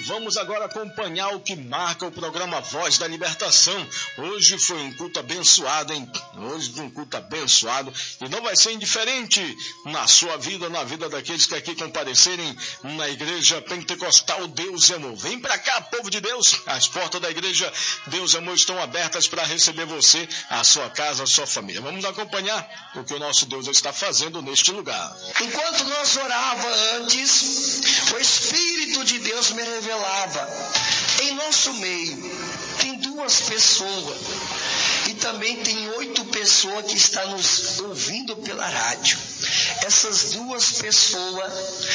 vamos agora acompanhar o que marca o programa Voz da Libertação. Hoje foi um culto abençoado, hein? Hoje um culto abençoado, e não vai ser indiferente na sua vida, na vida daqueles que aqui comparecerem na Igreja Pentecostal Deus e Amor. Vem pra cá, povo de Deus, as portas da Igreja Deus e Amor estão abertas para receber você, a sua casa, a sua família. Vamos acompanhar o que o nosso Deus está fazendo neste lugar. Enquanto nós orava antes, o Espírito de Deus me revelava, em nosso meio tem 2 pessoas, e também tem 8 pessoas que estão nos ouvindo pela rádio. Essas 2 pessoas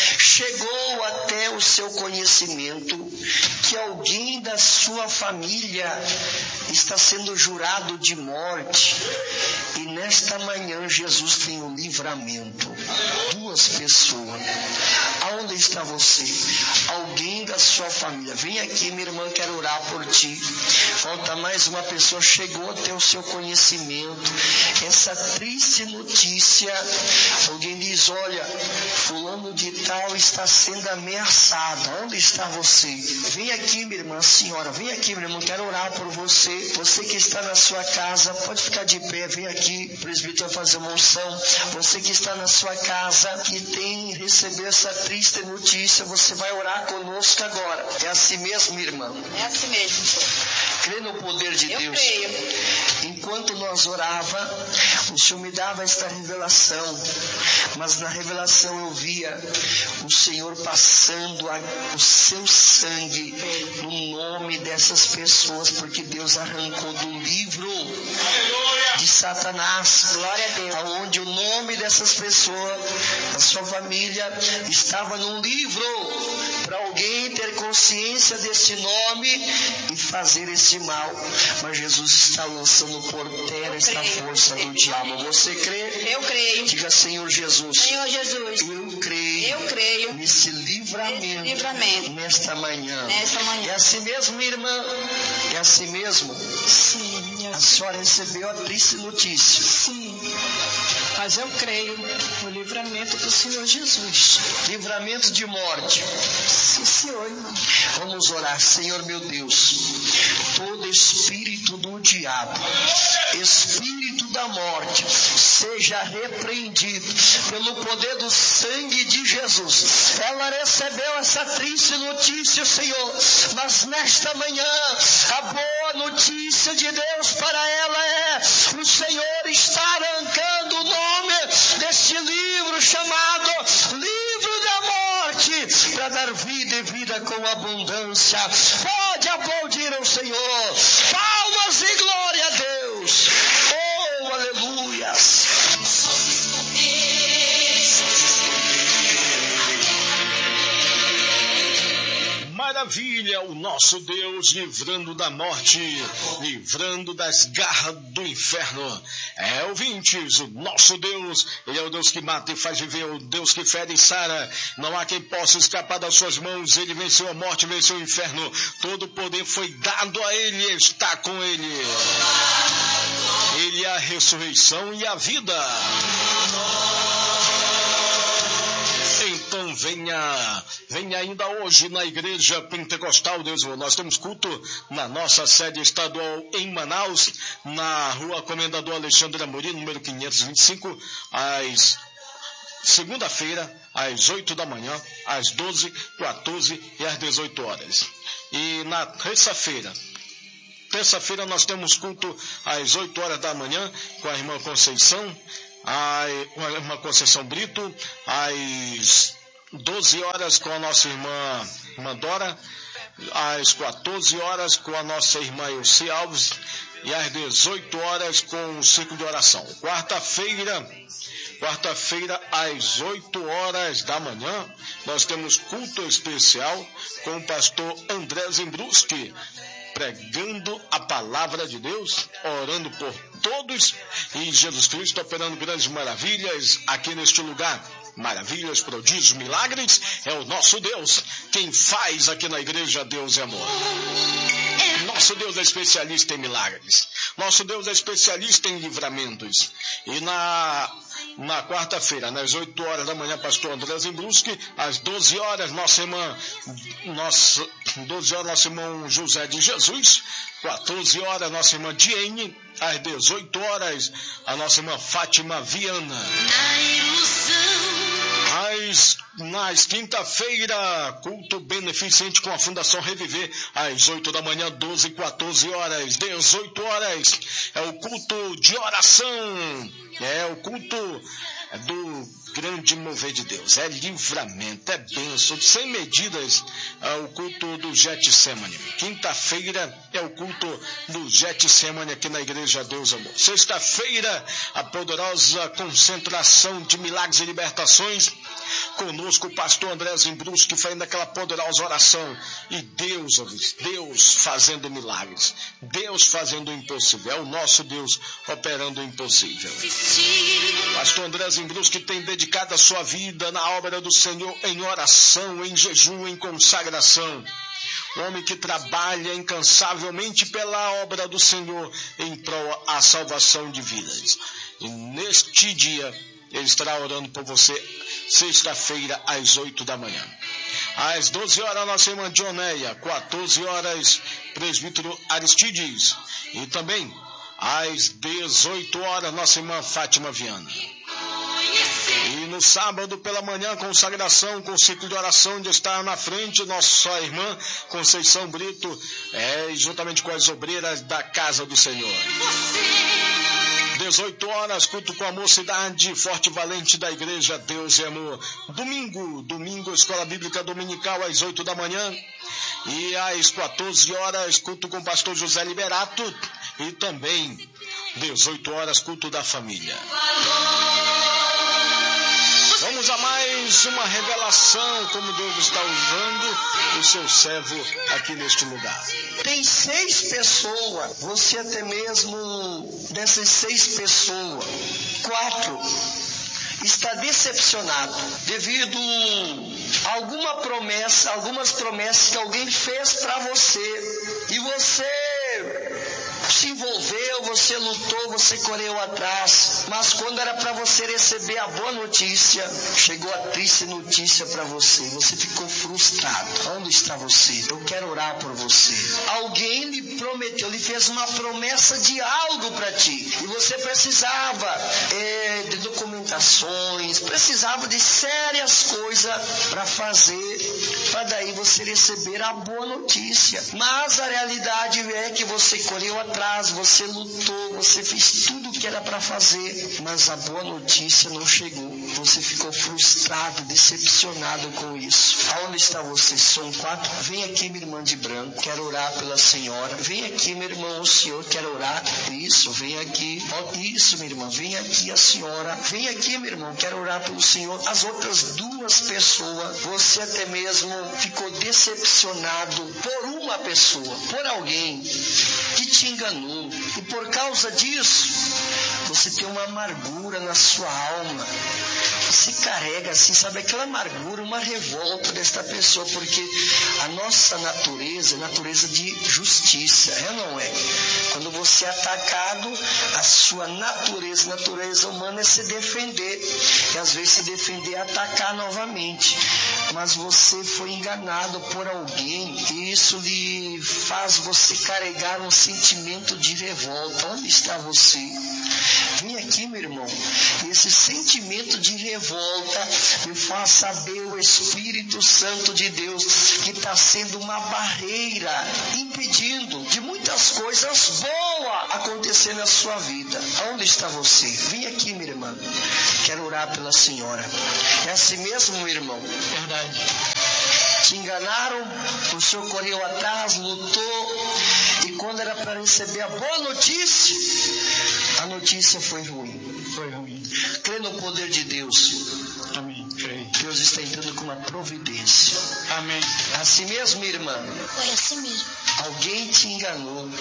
chegou até o seu conhecimento que alguém da sua família está sendo jurado de morte, e nesta manhã Jesus tem o livramento. 2 pessoas. Aonde está você? Alguém da sua família. Vem aqui, minha irmã, quero orar por ti. Falta mais uma pessoa, chegou até o seu conhecimento essa triste notícia. Alguém diz, olha, fulano de tal está sendo ameaçado. Onde está você? Vem aqui, minha irmã, senhora, vem aqui, minha irmã, quero orar por você. Você que está na sua casa, pode ficar de pé, vem aqui, o presbítero vai fazer uma unção. Você que está na sua casa e tem recebido essa triste notícia, você vai orar conosco agora. É assim mesmo, minha irmã? É assim mesmo, senhor. Crê no poder de Deus. Eu creio. Enquanto nós orava, o Senhor me dava esta revelação, mas na revelação eu via o Senhor passando o seu sangue no nome dessas pessoas, porque Deus arrancou do livro de Satanás, glória a Deus, aonde o nome dessas pessoas, da sua família, estava num livro, para alguém ter consciência desse nome e fazer esse mal. Mas Jesus está lançando por terra esta força do diabo. Você crê? Eu creio. Diga, Senhor Jesus. Senhor Jesus. Eu creio nesse livramento. Nesta manhã. É assim mesmo, minha irmã? É assim mesmo? Sim. A senhora recebeu a triste notícia. Sim. Mas eu creio no livramento do Senhor Jesus. Livramento de morte. Sim, Senhor, irmão. Vamos orar. Senhor meu Deus, todo espírito do diabo, espírito da morte, seja repreendido pelo poder do sangue de Jesus. Ela recebeu essa triste notícia, Senhor, mas nesta manhã a boa notícia de Deus para ela é: o Senhor está arrancando o nome deste livro chamado Livro da Morte, para dar vida e vida com abundância. Pode aplaudir ao Senhor. Palmas e glória a Deus. Oh, aleluia. Maravilha, o nosso Deus livrando da morte, livrando das garras do inferno. Ouvintes, o nosso Deus, Ele é o Deus que mata e faz viver, o Deus que fere e sara. Não há quem possa escapar das suas mãos. Ele venceu a morte, venceu o inferno. Todo o poder foi dado a Ele, está com Ele. Ele é a ressurreição e a vida. Então venha ainda hoje na Igreja Pentecostal Deus. Nós temos culto na nossa sede estadual em Manaus, na Rua Comendador Alexandre Amorim, número 525, segunda-feira, às 8 da manhã, às 12, 14 e às 18 horas. E na terça-feira nós temos culto às 8 horas da manhã com a irmã Conceição, a irmã Conceição Brito, às 12 horas com a nossa irmã Dora, às 14 horas com a nossa irmã Elci Alves e às 18 horas com o ciclo de oração. Quarta-feira, às 8 horas da manhã, nós temos culto especial com o pastor André Zimbruski, pregando a palavra de Deus, orando por todos e Jesus Cristo operando grandes maravilhas aqui neste lugar. Maravilhas, prodígios, milagres, é o nosso Deus quem faz aqui na Igreja Deus é Amor. Nosso Deus é especialista em milagres. Nosso Deus é especialista em livramentos. E na quarta-feira, às 8 horas da manhã, pastor André Zimbruski, às 12 horas, nosso irmão José de Jesus, 14 horas, nossa irmã Diene, às 18 horas, a nossa irmã Fátima Viana. Na ilusão. Nas quinta-feira, culto beneficente com a Fundação Reviver, às 8 da manhã, 12 e 14 horas, 18 horas, é o culto de oração, é o culto do grande mover de Deus, é livramento, é bênção, sem medidas, é o culto do Getsemane. Quinta-feira é o culto do Getsemane aqui na Igreja Deus Amor. Sexta-feira, a poderosa concentração de milagres e libertações, conosco o pastor André Zimbruski fazendo aquela poderosa oração, e Deus fazendo milagres, Deus fazendo o impossível, é o nosso Deus operando o impossível. Pastor André Zimbruski tem dedicado a sua vida na obra do Senhor em oração, em jejum, em consagração. Um homem que trabalha incansavelmente pela obra do Senhor em prol à salvação de vidas. E neste dia, ele estará orando por você, sexta-feira, às 8 da manhã. Às 12 horas, nossa irmã Dionéia, 14 horas, presbítero Aristides. E também, às 18 horas, nossa irmã Fátima Viana. E no sábado pela manhã, consagração com ciclo de oração, onde está na frente nossa irmã Conceição Brito, juntamente com as obreiras da Casa do Senhor. 18 horas, culto com a mocidade forte e valente da Igreja Deus e Amor. Domingo, Escola Bíblica Dominical, às 8 da manhã. E às 14 horas, culto com o pastor José Liberato. E também, 18 horas, culto da família. Vamos a mais uma revelação, como Deus está usando o seu servo aqui neste lugar. Tem 6 pessoas, você até mesmo dessas 6 pessoas, 4 está decepcionado devido a algumas promessas que alguém fez para você e você se envolveu, você lutou, você correu atrás, mas quando era para você receber a boa notícia, chegou a triste notícia para você, você ficou frustrado. Onde está você? Eu quero orar por você. Alguém lhe prometeu, lhe fez uma promessa de algo para ti, e você precisava de documentações, precisava de sérias coisas para fazer, para daí você receber a boa notícia, mas a realidade é que você correu atrás, você lutou, você fez tudo o que era para fazer, mas a boa notícia não chegou. Você ficou frustrado, decepcionado com isso. Aonde está você? São 4. Vem aqui, minha irmã de branco, quero orar pela senhora. Vem aqui, meu irmão, o senhor quer orar? Isso, vem aqui. Isso, minha irmã, vem aqui a senhora. Vem aqui, meu irmão, quero orar pelo senhor. As outras 2 pessoas, você até mesmo ficou decepcionado por uma pessoa, por alguém que te enganou, e por causa disso você tem uma amargura na sua alma, você carrega assim, sabe, aquela amargura, uma revolta desta pessoa, porque a nossa natureza é natureza de justiça, não é? Quando você é atacado, a sua natureza humana é se defender, e às vezes se defender é atacar novamente, mas você foi enganado por alguém, e isso lhe faz você carregar um sentimento de revolta. Onde está você? Vem aqui, meu irmão. Esse sentimento de revolta me faz saber o Espírito Santo de Deus que está sendo uma barreira, impedindo de muitas coisas boas acontecer na sua vida. Onde está você? Vem aqui, minha irmã. Quero orar pela senhora. É assim mesmo, meu irmão? Verdade. Te enganaram, o senhor correu atrás, lutou, e quando era para receber a boa notícia, a notícia foi ruim. Foi ruim. Crê no poder de Deus. Amém. Creio. Deus está entrando com uma providência. Amém. Assim mesmo, minha irmã? Foi assim mesmo. Alguém te enganou.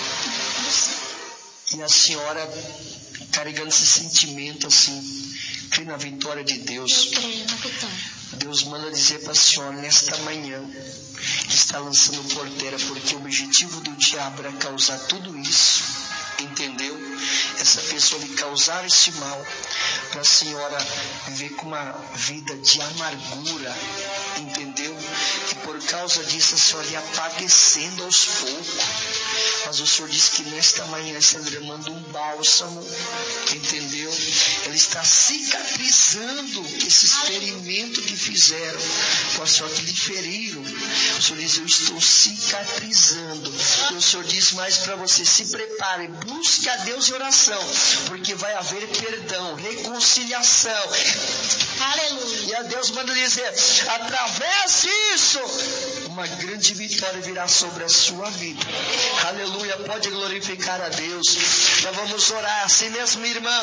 E a senhora carregando esse sentimento assim, crê na vitória de Deus. Eu creio na vitória. Deus manda dizer para a senhora nesta manhã que está lançando porteira, porque o objetivo do diabo era causar tudo isso, entendeu? Essa pessoa lhe causar esse mal, para a senhora viver com uma vida de amargura, entendeu? E por causa disso a senhora ia padecendo aos poucos. Mas o Senhor disse que nesta manhã está derramando um bálsamo, entendeu? Ele está cicatrizando esse experimento que fizeram com a senhora, que lhe feriram. O Senhor diz: eu estou cicatrizando. E o Senhor diz mais para você: se prepare, busque a Deus em oração, porque vai haver perdão, reconciliação. Aleluia. E a Deus manda dizer: através disso, uma grande vitória virá sobre a sua vida. Aleluia. Pode glorificar a Deus. Então vamos orar. Assim mesmo, minha irmã?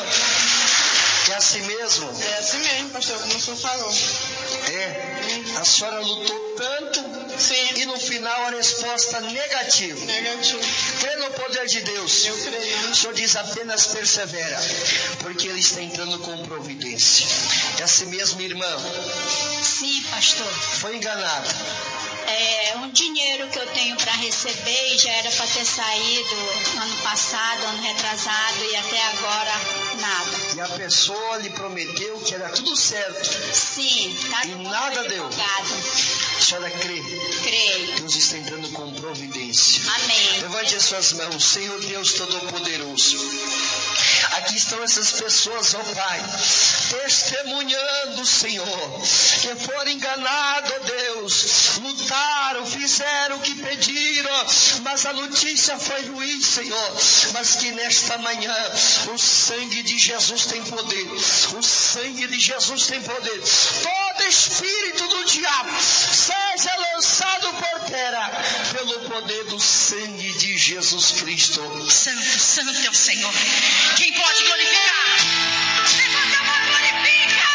É assim mesmo? É assim mesmo, pastor, como o senhor falou. É. A senhora lutou tanto. Sim. E no final a resposta negativa. Negativo. Crê no poder de Deus. Eu creio. O Senhor diz: apenas persevera, porque Ele está entrando com providência. É assim mesmo, minha irmã? Sim, pastor. Foi enganada. É um dinheiro que eu tenho para receber e já era para ter saído ano passado, ano retrasado, e até agora nada. E a pessoa lhe prometeu que era tudo certo. Sim, tá. E nada deu. A senhora crê? Creio. Deus está entrando com providência. Amém. Levante as suas mãos. Senhor Deus Todo-Poderoso, aqui estão essas pessoas, ó Pai, testemunhando, Senhor, que foram enganados, ó Deus, lutaram, fizeram o que pediram, mas a notícia foi ruim, Senhor. Mas que nesta manhã o sangue de Jesus tem poder. O sangue de Jesus tem poder. Todo espírito do diabo seja lançado por terra pelo poder do sangue de Jesus Cristo. Santo, santo é o Senhor. Quem pode glorificar? Levanta a mão, glorifica!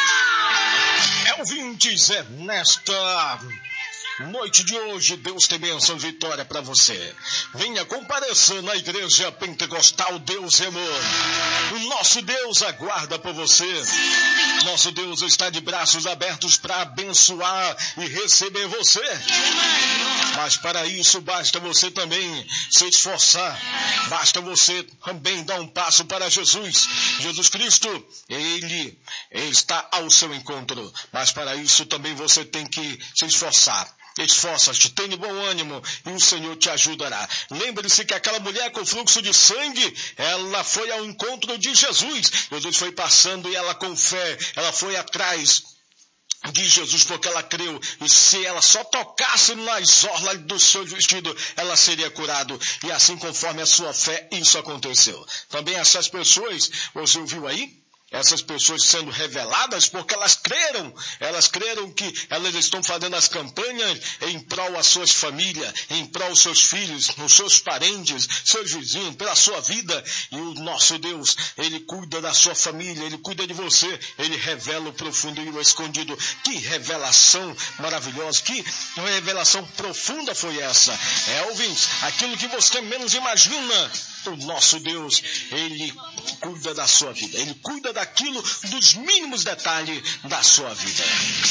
Ouvintes, é nesta noite de hoje, Deus tem bênção e vitória para você. Venha comparecer na Igreja Pentecostal Deus e Amor. O nosso Deus aguarda por você. Nosso Deus está de braços abertos para abençoar e receber você. Mas para isso basta você também se esforçar. Basta você também dar um passo para Jesus. Jesus Cristo, Ele está ao seu encontro. Mas para isso também você tem que se esforçar. Esforça-te, tenha bom ânimo e o Senhor te ajudará. Lembre-se que aquela mulher com fluxo de sangue, ela foi ao encontro de Jesus. Jesus foi passando e ela com fé, ela foi atrás de Jesus porque ela creu. E se ela só tocasse nas orlas do seu vestido, ela seria curada. E assim, conforme a sua fé, isso aconteceu. Também essas pessoas, você ouviu aí? Essas pessoas sendo reveladas porque elas creram que elas estão fazendo as campanhas em prol das suas famílias, em prol dos seus filhos, dos seus parentes, seus vizinhos, pela sua vida. E o nosso Deus, Ele cuida da sua família, Ele cuida de você, Ele revela o profundo e o escondido. Que revelação maravilhosa, que revelação profunda foi essa. Ouvintes, aquilo que você menos imagina, o nosso Deus, Ele cuida da sua vida, Ele cuida daquilo, dos mínimos detalhes da sua vida.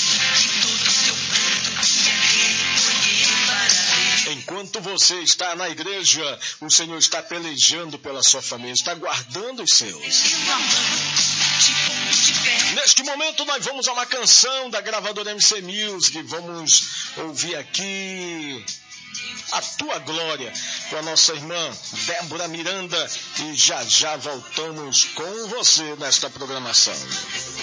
Enquanto você está na igreja, o Senhor está pelejando pela sua família, está guardando os seus. Neste momento nós vamos a uma canção da gravadora MC Music, vamos ouvir aqui A Tua Glória, com a nossa irmã Débora Miranda, e já já voltamos com você nesta programação.